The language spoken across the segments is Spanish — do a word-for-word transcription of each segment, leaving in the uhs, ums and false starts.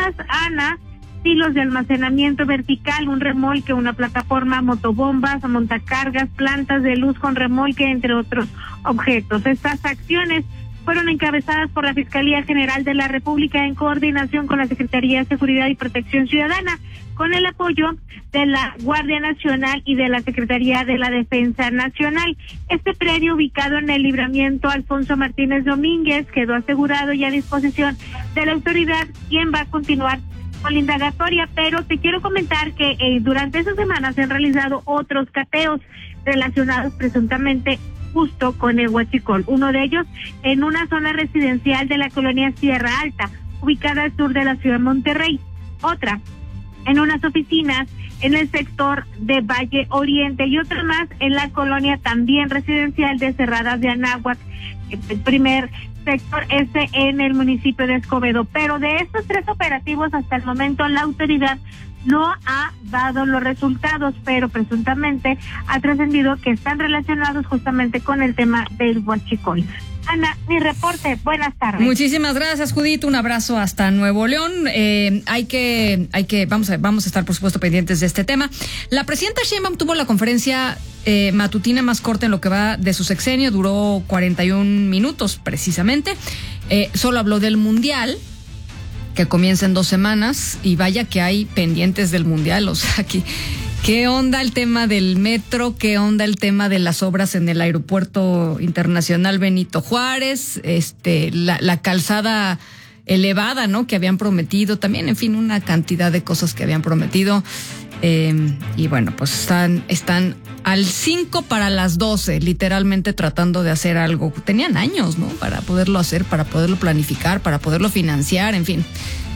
más, Ana, silos de almacenamiento vertical, un remolque, una plataforma, motobombas, montacargas, plantas de luz con remolque, entre otros objetos. Estas acciones fueron encabezadas por la Fiscalía General de la República en coordinación con la Secretaría de Seguridad y Protección Ciudadana, con el apoyo de la Guardia Nacional y de la Secretaría de la Defensa Nacional. Este predio, ubicado en el libramiento Alfonso Martínez Domínguez, quedó asegurado y a disposición de la autoridad, quien va a continuar con la indagatoria, pero te quiero comentar que eh, durante esta semana se han realizado otros cateos relacionados presuntamente justo con el huachicol. Uno de ellos en una zona residencial de la colonia Sierra Alta, ubicada al sur de la ciudad de Monterrey. Otra en unas oficinas en el sector de Valle Oriente y otra más en la colonia también residencial de Cerradas de Anáhuac, el primer sector ese en el municipio de Escobedo. Pero de estos tres operativos hasta el momento la autoridad no ha dado los resultados, pero presuntamente ha trascendido que están relacionados justamente con el tema del huachicol. Ana, mi reporte. Buenas tardes. Muchísimas gracias, Judith. Un abrazo hasta Nuevo León. Eh, hay que, hay que, vamos a, vamos a estar, por supuesto, pendientes de este tema. La presidenta Sheinbaum tuvo la conferencia eh, matutina más corta en lo que va de su sexenio. Duró cuarenta y un minutos, precisamente. Eh, solo habló del Mundial, que comienza en dos semanas, y vaya que hay pendientes del Mundial. O sea, aquí, ¿qué onda el tema del metro? ¿Qué onda el tema de las obras en el Aeropuerto Internacional Benito Juárez? Este, la, la calzada elevada, ¿no?, que habían prometido. También, en fin, una cantidad de cosas que habían prometido. Eh, y bueno, pues están, están al cinco para las doce, literalmente tratando de hacer algo. Tenían años, ¿no?, para poderlo hacer, para poderlo planificar, para poderlo financiar, en fin.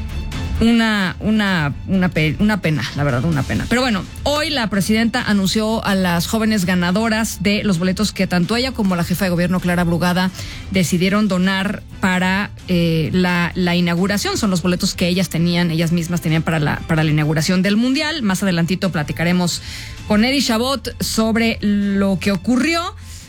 Una, una, una, una pena, la verdad, una pena. Pero bueno, hoy la presidenta anunció a las jóvenes ganadoras de los boletos que tanto ella como la jefa de gobierno, Clara Brugada, decidieron donar para eh, la, la inauguración. Son los boletos que ellas tenían, ellas mismas tenían para la, para la inauguración del Mundial. Más adelantito platicaremos con Eddie Chabot sobre lo que ocurrió.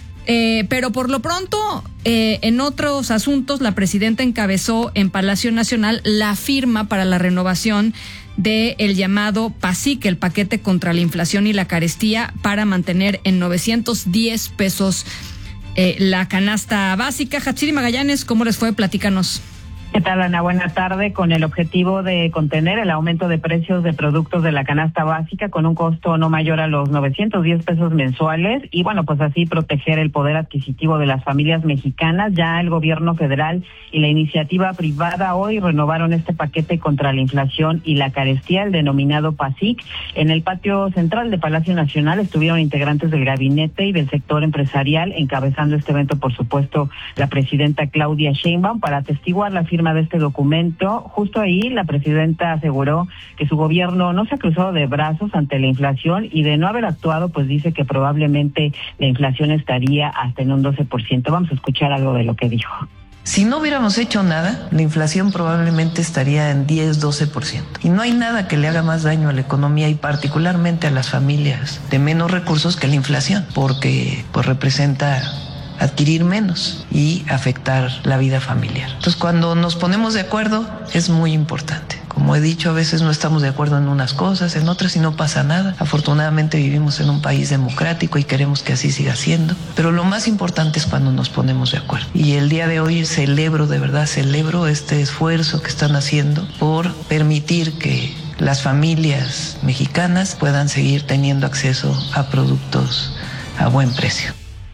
Eh, pero por lo pronto, eh, en otros asuntos, la presidenta encabezó en Palacio Nacional la firma para la renovación de el llamado PASIC, el paquete contra la inflación y la carestía, para mantener en novecientos diez pesos eh, la canasta básica. Hatsiri Magallanes, ¿cómo les fue? Platícanos. ¿Qué tal, Ana? Buena tarde. Con el objetivo de contener el aumento de precios de productos de la canasta básica con un costo no mayor a los novecientos diez pesos mensuales y, bueno, pues así proteger el poder adquisitivo de las familias mexicanas, ya el gobierno federal y la iniciativa privada hoy renovaron este paquete contra la inflación y la carestía, el denominado PASIC. En el patio central de Palacio Nacional estuvieron integrantes del gabinete y del sector empresarial, encabezando este evento, por supuesto, la presidenta Claudia Sheinbaum, para atestiguar la firma de este documento. Justo ahí la presidenta aseguró que su gobierno no se ha cruzado de brazos ante la inflación y de no haber actuado, pues dice que probablemente la inflación estaría hasta en un doce por ciento. Vamos a escuchar algo de lo que dijo. Si no hubiéramos hecho nada, la inflación probablemente estaría en diez, doce por ciento. Y no hay nada que le haga más daño a la economía y particularmente a las familias de menos recursos que la inflación, porque pues representa adquirir menos y afectar la vida familiar. Entonces, cuando nos ponemos de acuerdo es muy importante. Como he dicho, a veces no estamos de acuerdo en unas cosas, en otras y no pasa nada. Afortunadamente vivimos en un país democrático y queremos que así siga siendo. Pero lo más importante es cuando nos ponemos de acuerdo. Y el día de hoy celebro, de verdad celebro este esfuerzo que están haciendo por permitir que las familias mexicanas puedan seguir teniendo acceso a productos a buen precio.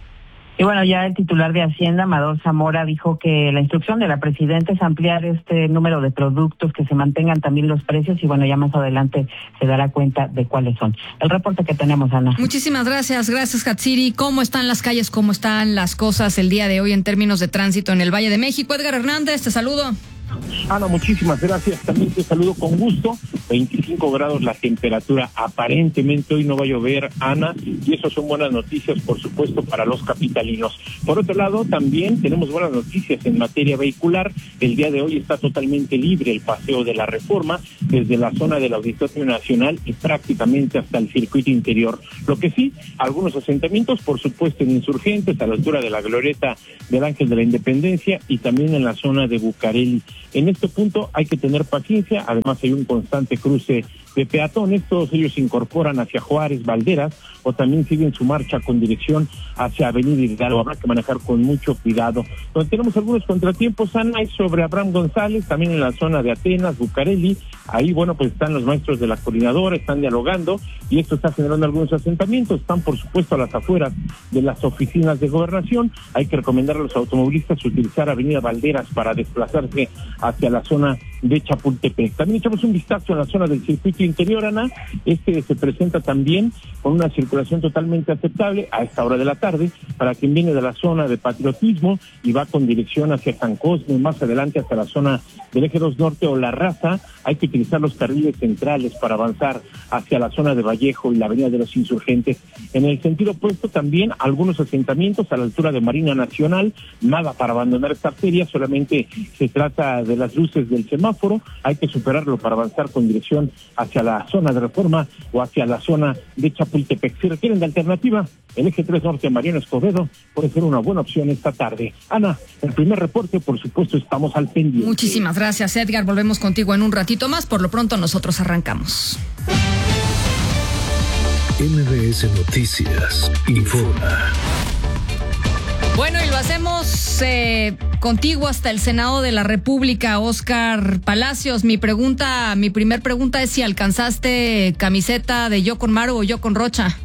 Y bueno, ya el titular de Hacienda, Amador Zamora, dijo que la instrucción de la presidenta es ampliar este número de productos, que se mantengan también los precios y bueno, ya más adelante se dará cuenta de cuáles son. El reporte que tenemos, Ana. Muchísimas gracias, gracias, Hatsiri. ¿Cómo están las calles, cómo están las cosas el día de hoy en términos de tránsito en el Valle de México? Edgar Hernández, te saludo. Ana, muchísimas gracias. También te saludo con gusto. veinticinco grados la temperatura. Aparentemente hoy no va a llover, Ana, y eso son buenas noticias, por supuesto, para los capitalinos. Por otro lado, también tenemos buenas noticias en materia vehicular. El día de hoy está totalmente libre el paseo de la Reforma, desde la zona del Auditorio Nacional y prácticamente hasta el circuito interior. Lo que sí, algunos asentamientos, por supuesto, en Insurgentes, a la altura de la glorieta del Ángel de la Independencia y también en la zona de Bucareli. En este punto hay que tener paciencia, además hay un constante cruce de peatones, todos ellos se incorporan hacia Juárez, Valderas, o también siguen su marcha con dirección hacia Avenida Hidalgo. Habrá que manejar con mucho cuidado. Donde tenemos algunos contratiempos, Ana, es sobre Abraham González, también en la zona de Atenas, Bucareli. Ahí, bueno, pues están los maestros de la coordinadora, están dialogando, y esto está generando algunos asentamientos. Están, por supuesto, a las afueras de las oficinas de gobernación. Hay que recomendar a los automovilistas utilizar Avenida Valderas para desplazarse hacia la zona de Chapultepec. También echamos un vistazo en la zona del circuito interior, Ana. Este se presenta también con una circulación totalmente aceptable a esta hora de la tarde para quien viene de la zona de Patriotismo y va con dirección hacia San Cosme, más adelante hacia la zona del Eje dos Norte o La Raza. Hay que utilizar los carriles centrales para avanzar hacia la zona de Vallejo y la Avenida de los Insurgentes. En el sentido opuesto también algunos asentamientos a la altura de Marina Nacional, nada para abandonar esta arteria, solamente se trata de las luces del semáforo, hay que superarlo para avanzar con dirección hacia la zona de Reforma o hacia la zona de Chapultepec. Si requieren de alternativa, el Eje tres Norte Mariano Escobedo puede ser una buena opción esta tarde. Ana, el primer reporte, por supuesto, estamos al pendiente. Muchísimas gracias, Edgar. Volvemos contigo en un ratito más. Por lo pronto, nosotros arrancamos. M B S Noticias informa. Bueno, y lo hacemos eh, contigo hasta el Senado de la República, Óscar Palacios. Mi pregunta, mi primer pregunta es si alcanzaste camiseta de Yo con Maru o Yo con Rocha.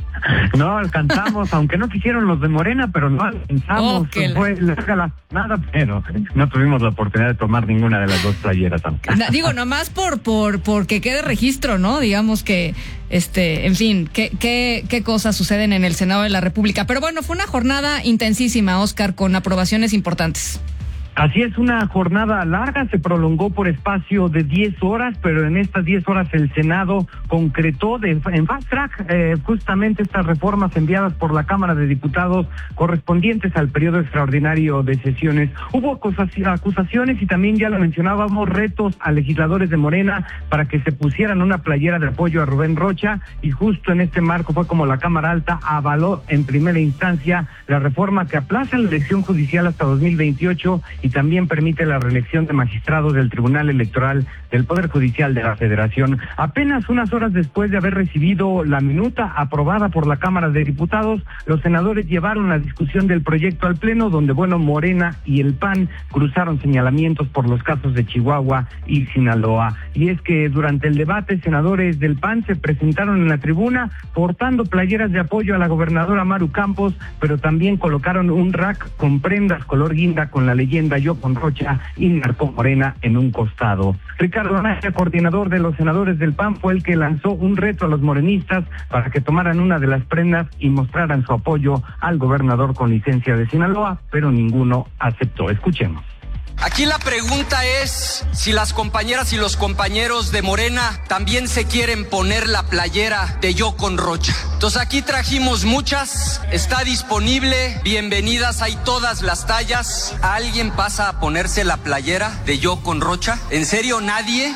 No alcanzamos, aunque no quisieron los de Morena, pero no alcanzamos. Oh, fue la nada, pero no tuvimos la oportunidad de tomar ninguna de las dos playeras. Na, digo, nomás por por porque quede registro, ¿no? Digamos que, este, en fin, qué qué qué cosas suceden en el Senado de la República. Pero bueno, fue una jornada intensísima, Óscar, con aprobaciones importantes. Así es, una jornada larga, se prolongó por espacio de diez horas, pero en estas diez horas el Senado concretó de, en fast track eh, justamente estas reformas enviadas por la Cámara de Diputados correspondientes al periodo extraordinario de sesiones. Hubo acusaciones y también, ya lo mencionábamos, retos a legisladores de Morena para que se pusieran una playera de apoyo a Rubén Rocha, y justo en este marco fue como la Cámara Alta avaló en primera instancia la reforma que aplaza la elección judicial hasta dos mil veintiocho y también permite la reelección de magistrados del Tribunal Electoral del Poder Judicial de la Federación. Apenas unas horas después de haber recibido la minuta aprobada por la Cámara de Diputados, los senadores llevaron la discusión del proyecto al Pleno, donde, bueno, Morena y el P A N cruzaron señalamientos por los casos de Chihuahua y Sinaloa. Y es que durante el debate, senadores del P A N se presentaron en la tribuna portando playeras de apoyo a la gobernadora Maru Campos, pero también colocaron un rack con prendas color guinda con la leyenda Yo con Rocha y Narco Morena en un costado. Ricardo Anaya, coordinador de los senadores del P A N, fue el que lanzó un reto a los morenistas para que tomaran una de las prendas y mostraran su apoyo al gobernador con licencia de Sinaloa, pero ninguno aceptó. Escuchemos. Aquí la pregunta es si las compañeras y los compañeros de Morena también se quieren poner la playera de Yo con Rocha. Entonces aquí trajimos muchas, está disponible, bienvenidas, hay todas las tallas. ¿Alguien pasa a ponerse la playera de Yo con Rocha? ¿En serio nadie?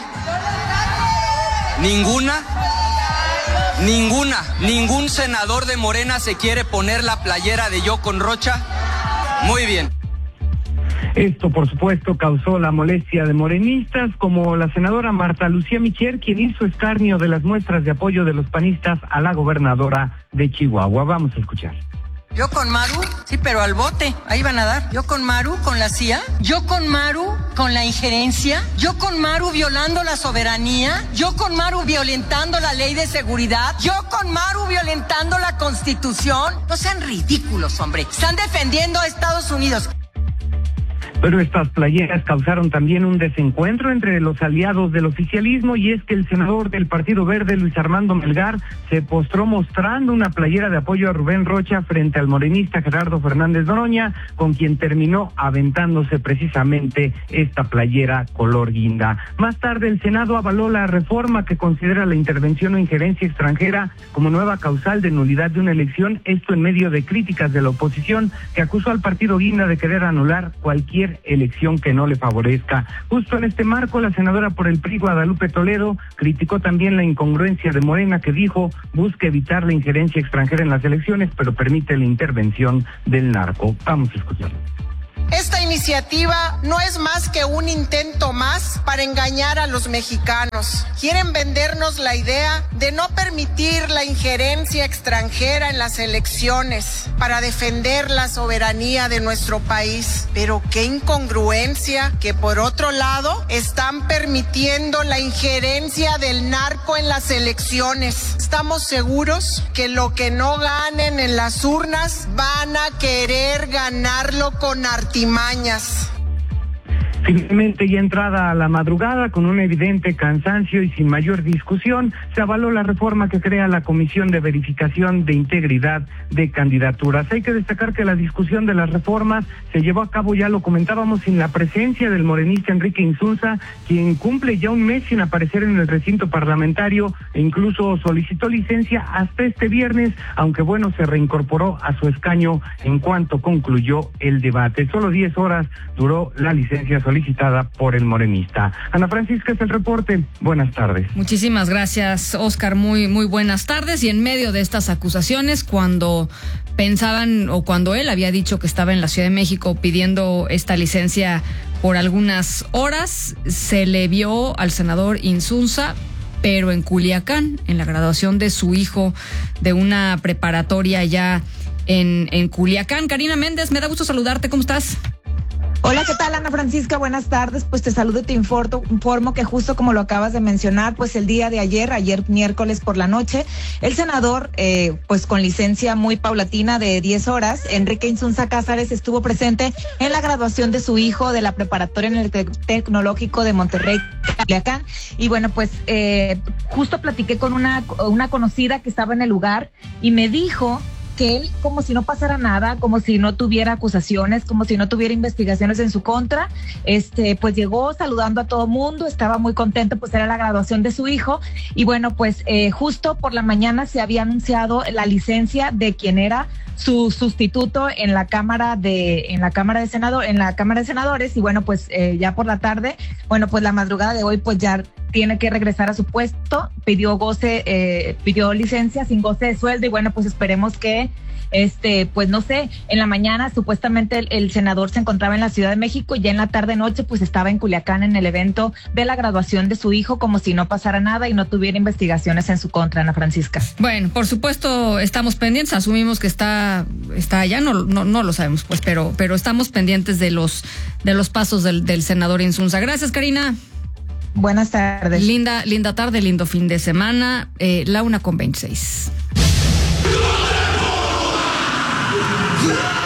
¿Ninguna? ¿Ninguna? ¿Ningún senador de Morena se quiere poner la playera de Yo con Rocha? Muy bien. Esto, por supuesto, causó la molestia de morenistas, como la senadora Marta Lucía Micher, quien hizo escarnio de las muestras de apoyo de los panistas a la gobernadora de Chihuahua. Vamos a escuchar. Yo con Maru, sí, pero al bote, ahí van a dar. Yo con Maru, con la C I A. Yo con Maru, con la injerencia. Yo con Maru, violando la soberanía. Yo con Maru, violentando la ley de seguridad. Yo con Maru, violentando la Constitución. No sean ridículos, hombre. Están defendiendo a Estados Unidos. Pero estas playeras causaron también un desencuentro entre los aliados del oficialismo, y es que el senador del Partido Verde, Luis Armando Melgar, se postró mostrando una playera de apoyo a Rubén Rocha frente al morenista Gerardo Fernández Noroña, con quien terminó aventándose precisamente esta playera color guinda. Más tarde el Senado avaló la reforma que considera la intervención o injerencia extranjera como nueva causal de nulidad de una elección, esto en medio de críticas de la oposición, que acusó al partido guinda de querer anular cualquier elección que no le favorezca. Justo en este marco, la senadora por el P R I, Guadalupe Toledo, criticó también la incongruencia de Morena, que dijo busca evitar la injerencia extranjera en las elecciones, pero permite la intervención del narco. Vamos a escucharlo. Esta iniciativa no es más que un intento más para engañar a los mexicanos. Quieren vendernos la idea de no permitir la injerencia extranjera en las elecciones para defender la soberanía de nuestro país. Pero qué incongruencia que por otro lado están permitiendo la injerencia del narco en las elecciones. Estamos seguros que lo que no ganen en las urnas van a querer ganarlo con artimañas. Finalmente, ya entrada a la madrugada, con un evidente cansancio y sin mayor discusión, se avaló la reforma que crea la Comisión de Verificación de Integridad de Candidaturas. Hay que destacar que la discusión de las reformas se llevó a cabo, ya lo comentábamos, sin la presencia del morenista Enrique Insunza, quien cumple ya un mes sin aparecer en el recinto parlamentario e incluso solicitó licencia hasta este viernes, aunque bueno, se reincorporó a su escaño en cuanto concluyó el debate. Solo diez horas duró la licencia solicitada por el morenista. Ana Francisca, es el reporte. Buenas tardes. Muchísimas gracias, Oscar. Muy, muy buenas tardes. Y en medio de estas acusaciones, cuando pensaban o cuando él había dicho que estaba en la Ciudad de México pidiendo esta licencia por algunas horas, se le vio al senador Insunza, pero en Culiacán, en la graduación de su hijo de una preparatoria ya en, en Culiacán. Karina Méndez, me da gusto saludarte. ¿Cómo estás? Hola, ¿qué tal, Ana Francisca? Buenas tardes. Pues te saludo y te informo, informo que justo como lo acabas de mencionar, pues el día de ayer, ayer miércoles por la noche, el senador, eh, pues con licencia muy paulatina de diez horas, Enrique Insunza Cázares, estuvo presente en la graduación de su hijo de la preparatoria en el Tecnológico de Monterrey, Culiacán. Y bueno, pues eh, justo platiqué con una, una conocida que estaba en el lugar y me dijo que él, como si no pasara nada, como si no tuviera acusaciones, como si no tuviera investigaciones en su contra, este, pues llegó saludando a todo mundo, estaba muy contento, pues era la graduación de su hijo, y bueno, pues eh, justo por la mañana se había anunciado la licencia de quien era su sustituto en la Cámara de, en la Cámara de Senado, en la Cámara de Senadores, y bueno, pues eh, ya por la tarde, bueno, pues la madrugada de hoy, pues ya tiene que regresar a su puesto, pidió goce, eh, pidió licencia sin goce de sueldo, y bueno, pues esperemos que este, pues no sé, en la mañana supuestamente el, el senador se encontraba en la Ciudad de México y ya en la tarde noche pues estaba en Culiacán en el evento de la graduación de su hijo, como si no pasara nada y no tuviera investigaciones en su contra, Ana Francisca. Bueno, por supuesto estamos pendientes, asumimos que está está allá, no no no lo sabemos pues, pero pero estamos pendientes de los de los pasos del, del senador Insunza. Gracias, Karina. Buenas tardes. Linda linda tarde, lindo fin de semana, eh, la una con veintiséis. Yeah!